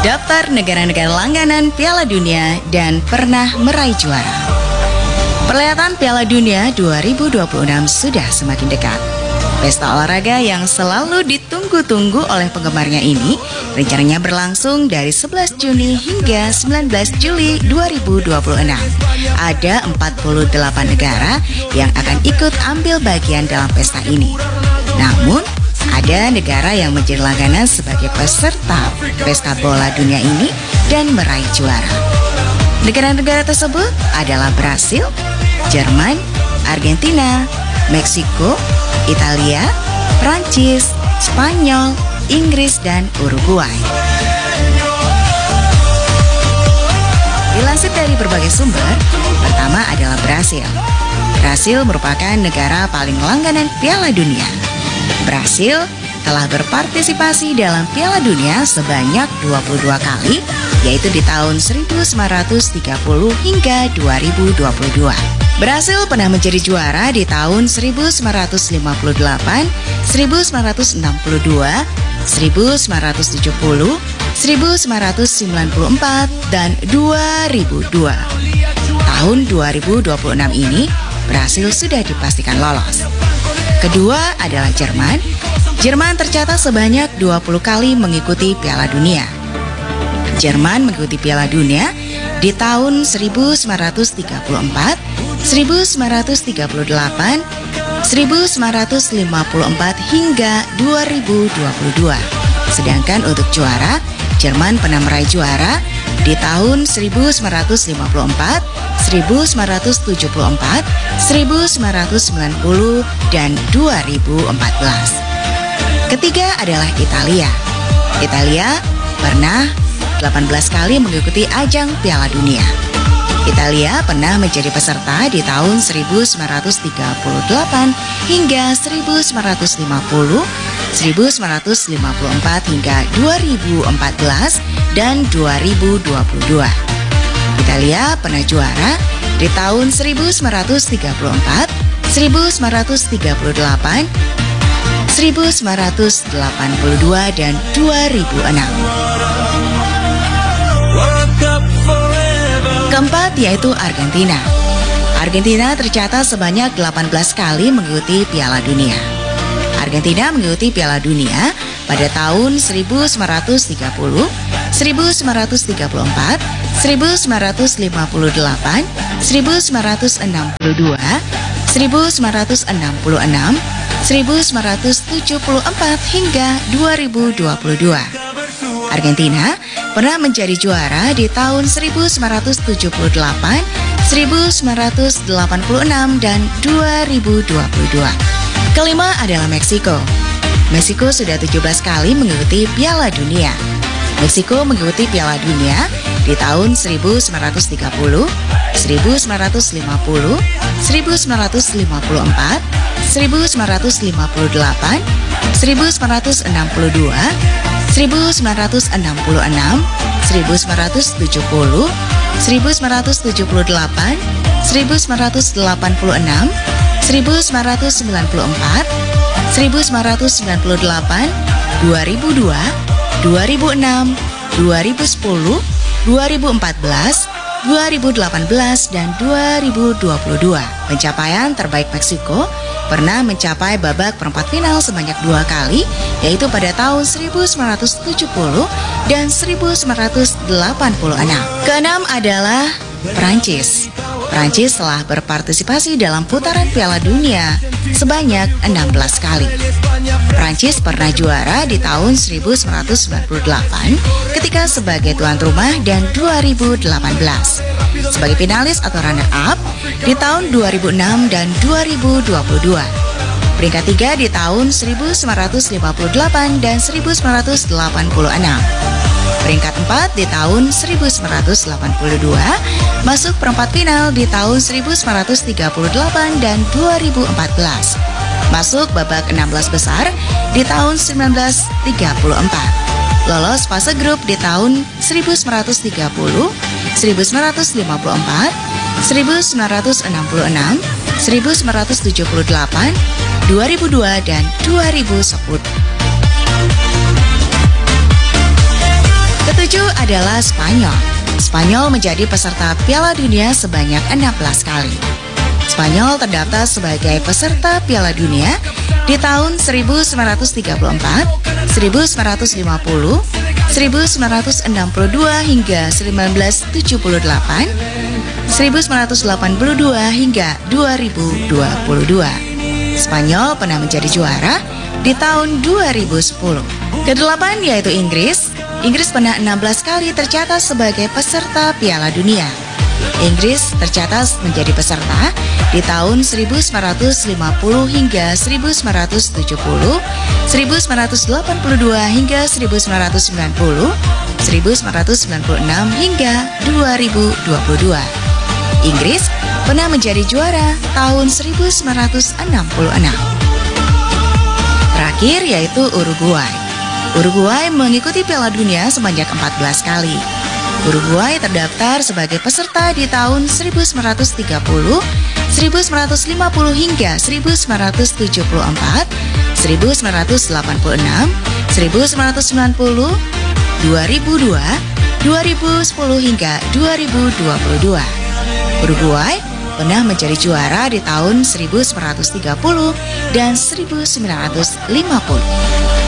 daftar negara-negara langganan Piala Dunia dan pernah meraih juara. Perhelatan Piala Dunia 2026 sudah semakin dekat. Pesta olahraga yang selalu ditunggu-tunggu oleh penggemarnya ini rencananya berlangsung dari 11 Juni hingga 19 Juli 2026. Ada 48 negara yang akan ikut ambil bagian dalam pesta ini. Namun, ada negara yang menjadi langganan sebagai peserta pesta bola dunia ini dan meraih juara. Negara-negara tersebut adalah Brasil, Jerman, Argentina, Meksiko, Italia, Prancis, Spanyol, Inggris, dan Uruguay. Dilansir dari berbagai sumber, pertama adalah Brasil. Brasil merupakan negara paling langganan Piala Dunia. Brasil telah berpartisipasi dalam Piala Dunia sebanyak 22 kali, yaitu di tahun 1930 hingga 2022. Brasil pernah menjadi juara di tahun 1958, 1962, 1970, 1994, dan 2002. Tahun 2026 ini, Brasil sudah dipastikan lolos. Kedua adalah Jerman. Jerman tercatat sebanyak 20 kali mengikuti Piala Dunia. Jerman mengikuti Piala Dunia di tahun 1934, 1938, 1954 hingga 2022. Sedangkan untuk juara, Jerman pernah meraih juara di tahun 1954, 1974, 1990, dan 2014. Ketiga adalah Italia. Italia pernah 18 kali mengikuti ajang Piala Dunia. Italia pernah menjadi peserta di tahun 1938 hingga 1950, 1954 hingga 2014 dan 2022. Italia pernah juara di tahun 1934, 1938, 1982 dan 2006. Keempat yaitu Argentina. Argentina tercatat sebanyak 18 kali mengikuti Piala Dunia. Argentina mengikuti Piala Dunia pada tahun 1930, 1934, 1958, 1962, 1966, 1974 hingga 2022. Argentina pernah menjadi juara di tahun 1978, 1986, dan 2022. Kelima adalah Meksiko. Meksiko sudah 17 kali mengikuti Piala Dunia. Meksiko mengikuti Piala Dunia di tahun 1930, 1950, 1954, 1958, 1962, 1966, 1970, 1978, 1986, 1994, 1998, 2002, 2006, 2010, 2014, 2018, dan 2022. Pencapaian terbaik Meksiko pernah mencapai babak perempat final sebanyak 2 kali, yaitu pada tahun 1970 dan 1986. Keenam adalah Prancis. Prancis telah berpartisipasi dalam putaran Piala Dunia sebanyak 16 kali. Prancis pernah juara di tahun 1998 ketika sebagai tuan rumah dan 2018. Sebagai finalis atau runner-up di tahun 2006 dan 2022. Peringkat 3 di tahun 1958 dan 1986. Peringkat 4 di tahun 1982, masuk perempat final di tahun 1938 dan 2014. Masuk babak 16 besar di tahun 1934. Lolos fase grup di tahun 1930, 1954, 1966, 1978, 2002, dan 2010. Ketujuh adalah Spanyol. Spanyol menjadi peserta Piala Dunia sebanyak 16 kali. Spanyol terdaftar sebagai peserta Piala Dunia di tahun 1934, 1950, 1962 hingga 1978, 1982 hingga 2022. Spanyol pernah menjadi juara di tahun 2010. Kedelapan yaitu Inggris. Inggris pernah 16 kali tercatat sebagai peserta Piala Dunia. Inggris tercatat menjadi peserta di tahun 1950 hingga 1970, 1982 hingga 1990, 1996 hingga 2022. Inggris pernah menjadi juara tahun 1966. Terakhir yaitu Uruguay. Uruguay mengikuti Piala Dunia sebanyak 14 kali. Uruguay terdaftar sebagai peserta di tahun 1930, 1950 hingga 1974, 1986, 1990, 2002, 2010 hingga 2022. Uruguay pernah menjadi juara di tahun 1930 dan 1950.